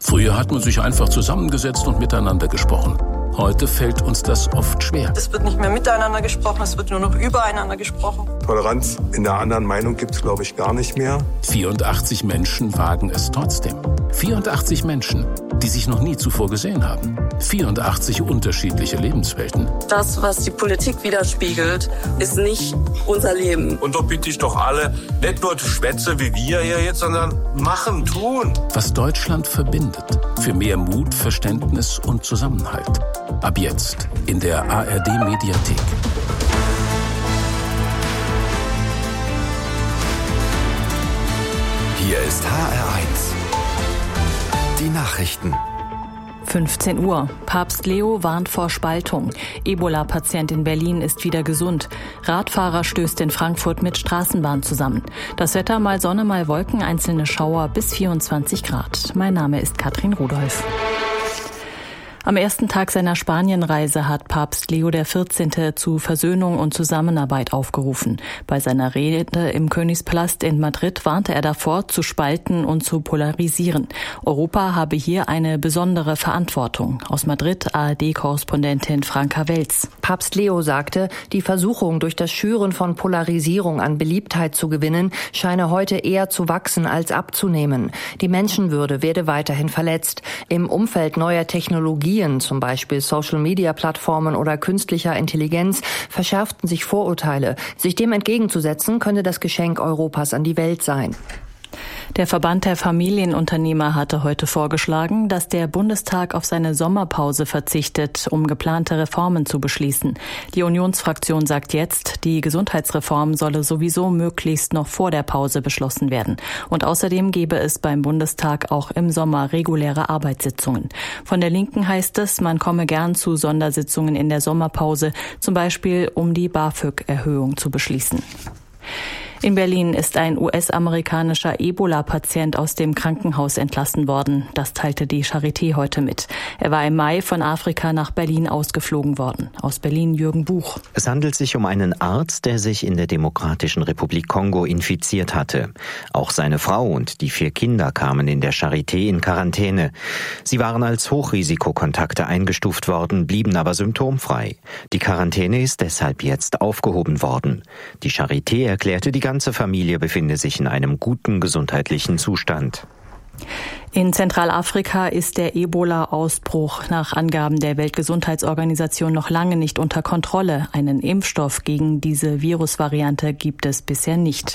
Früher hat man sich einfach zusammengesetzt und miteinander gesprochen. Heute fällt uns das oft schwer. Es wird nicht mehr miteinander gesprochen, es wird nur noch übereinander gesprochen. Toleranz in der anderen Meinung gibt es, glaube ich, gar nicht mehr. 84 Menschen wagen es trotzdem. 84 Menschen, die sich noch nie zuvor gesehen haben. 84 unterschiedliche Lebenswelten. Das, was die Politik widerspiegelt, ist nicht unser Leben. Und da bitte ich doch alle, nicht nur Schwätze wie wir hier jetzt, sondern machen, tun. Was Deutschland verbindet. Für mehr Mut, Verständnis und Zusammenhalt. Ab jetzt in der ARD-Mediathek. Hier ist HR1. Die Nachrichten. 15 Uhr. Papst Leo warnt vor Spaltung. Ebola-Patient in Berlin ist wieder gesund. Radfahrer stößt in Frankfurt mit Straßenbahn zusammen. Das Wetter mal Sonne, mal Wolken, einzelne Schauer bis 24 Grad. Mein Name ist Katrin Rudolph. Am ersten Tag seiner Spanienreise hat Papst Leo XIV. Zu Versöhnung und Zusammenarbeit aufgerufen. Bei seiner Rede im Königspalast in Madrid warnte er davor, zu spalten und zu polarisieren. Europa habe hier eine besondere Verantwortung. Aus Madrid ARD-Korrespondentin Franka Welz. Papst Leo sagte, die Versuchung, durch das Schüren von Polarisierung an Beliebtheit zu gewinnen, scheine heute eher zu wachsen als abzunehmen. Die Menschenwürde werde weiterhin verletzt. Im Umfeld neuer Technologien, zum Beispiel Social-Media-Plattformen oder künstlicher Intelligenz, verschärften sich Vorurteile. Sich dem entgegenzusetzen, könne das Geschenk Europas an die Welt sein. Der Verband der Familienunternehmer hatte heute vorgeschlagen, dass der Bundestag auf seine Sommerpause verzichtet, um geplante Reformen zu beschließen. Die Unionsfraktion sagt jetzt, die Gesundheitsreform solle sowieso möglichst noch vor der Pause beschlossen werden. Und außerdem gebe es beim Bundestag auch im Sommer reguläre Arbeitssitzungen. Von der Linken heißt es, man komme gern zu Sondersitzungen in der Sommerpause, zum Beispiel um die BAföG-Erhöhung zu beschließen. In Berlin ist ein US-amerikanischer Ebola-Patient aus dem Krankenhaus entlassen worden. Das teilte die Charité heute mit. Er war im Mai von Afrika nach Berlin ausgeflogen worden. Aus Berlin Jürgen Buch. Es handelt sich um einen Arzt, der sich in der Demokratischen Republik Kongo infiziert hatte. Auch seine Frau und die 4 Kinder kamen in der Charité in Quarantäne. Sie waren als Hochrisikokontakte eingestuft worden, blieben aber symptomfrei. Die Quarantäne ist deshalb jetzt aufgehoben worden. Die Charité erklärte, die ganze Familie befinde sich in einem guten gesundheitlichen Zustand. In Zentralafrika ist der Ebola-Ausbruch nach Angaben der Weltgesundheitsorganisation noch lange nicht unter Kontrolle. Einen Impfstoff gegen diese Virusvariante gibt es bisher nicht.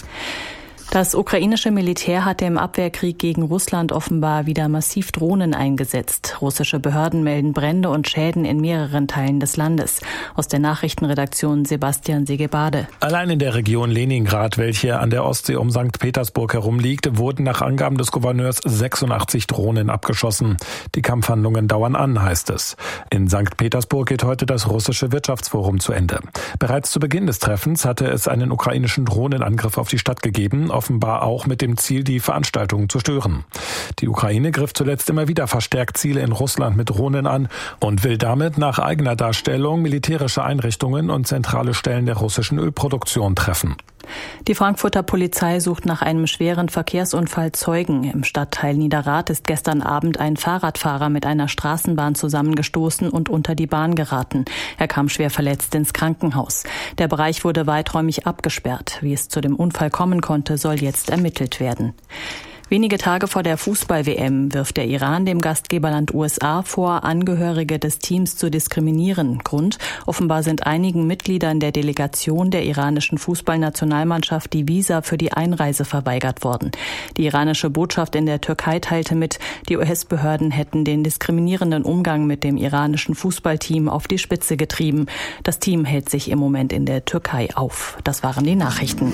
Das ukrainische Militär hatte im Abwehrkrieg gegen Russland offenbar wieder massiv Drohnen eingesetzt. Russische Behörden melden Brände und Schäden in mehreren Teilen des Landes. Aus der Nachrichtenredaktion Sebastian Segebade. Allein in der Region Leningrad, welche an der Ostsee um St. Petersburg herum liegt, wurden nach Angaben des Gouverneurs 86 Drohnen abgeschossen. Die Kampfhandlungen dauern an, heißt es. In St. Petersburg geht heute das russische Wirtschaftsforum zu Ende. Bereits zu Beginn des Treffens hatte es einen ukrainischen Drohnenangriff auf die Stadt gegeben, offenbar auch mit dem Ziel, die Veranstaltungen zu stören. Die Ukraine griff zuletzt immer wieder verstärkt Ziele in Russland mit Drohnen an und will damit nach eigener Darstellung militärische Einrichtungen und zentrale Stellen der russischen Ölproduktion treffen. Die Frankfurter Polizei sucht nach einem schweren Verkehrsunfall Zeugen. Im Stadtteil Niederrad ist gestern Abend ein Fahrradfahrer mit einer Straßenbahn zusammengestoßen und unter die Bahn geraten. Er kam schwer verletzt ins Krankenhaus. Der Bereich wurde weiträumig abgesperrt. Wie es zu dem Unfall kommen konnte, soll jetzt ermittelt werden. Wenige Tage vor der Fußball-WM wirft der Iran dem Gastgeberland USA vor, Angehörige des Teams zu diskriminieren. Grund: offenbar sind einigen Mitgliedern der Delegation der iranischen Fußballnationalmannschaft die Visa für die Einreise verweigert worden. Die iranische Botschaft in der Türkei teilte mit, die US-Behörden hätten den diskriminierenden Umgang mit dem iranischen Fußballteam auf die Spitze getrieben. Das Team hält sich im Moment in der Türkei auf. Das waren die Nachrichten.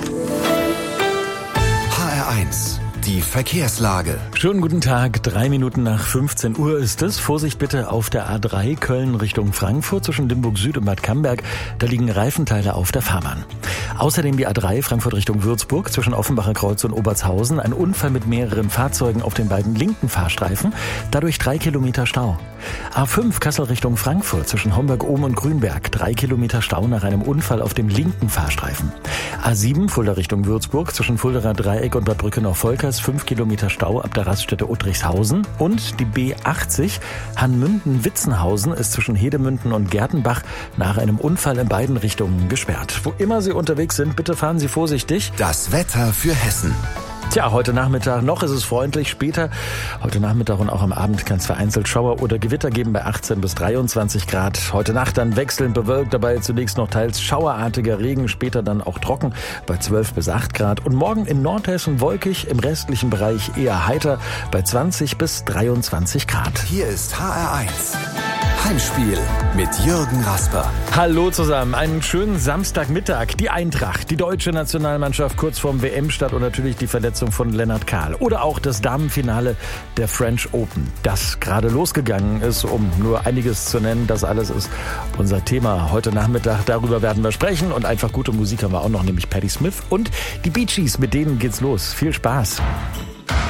HR1. Die Verkehrslage. Schönen guten Tag, 3 Minuten nach 15 Uhr ist es. Vorsicht bitte auf der A3 Köln Richtung Frankfurt zwischen Limburg Süd und Bad Camberg. Da liegen Reifenteile auf der Fahrbahn. Außerdem die A3 Frankfurt Richtung Würzburg zwischen Offenbacher Kreuz und Obertshausen. Ein Unfall mit mehreren Fahrzeugen auf den beiden linken Fahrstreifen. Dadurch 3 Kilometer Stau. A5 Kassel Richtung Frankfurt zwischen Homberg-Ohm und Grünberg. 3 Kilometer Stau nach einem Unfall auf dem linken Fahrstreifen. A7 Fulda Richtung Würzburg zwischen Fulderer Dreieck und Bad Brückenau-Volkers. Taunus 5 Kilometer Stau ab der Raststätte Uttrichshausen. Und die B80 Hanmünden-Witzenhausen ist zwischen Hedemünden und Gertenbach nach einem Unfall in beiden Richtungen gesperrt. Wo immer Sie unterwegs sind, bitte fahren Sie vorsichtig. Das Wetter für Hessen. Tja, heute Nachmittag noch ist es freundlich, später heute Nachmittag und auch am Abend kann es vereinzelt Schauer oder Gewitter geben bei 18 bis 23 Grad. Heute Nacht dann wechselnd bewölkt, dabei zunächst noch teils schauerartiger Regen, später dann auch trocken bei 12 bis 8 Grad. Und morgen in Nordhessen wolkig, im restlichen Bereich eher heiter bei 20 bis 23 Grad. Hier ist HR1. Heimspiel mit Jürgen Rasper. Hallo zusammen, einen schönen Samstagmittag. Die Eintracht, die deutsche Nationalmannschaft kurz vorm WM-Start und natürlich die Verletzung von Lennart Kahl. Oder auch das Damenfinale der French Open, das gerade losgegangen ist, um nur einiges zu nennen. Das alles ist unser Thema heute Nachmittag. Darüber werden wir sprechen und einfach gute Musik haben wir auch noch, nämlich Patti Smith und die Bee Gees. Mit denen geht's los. Viel Spaß.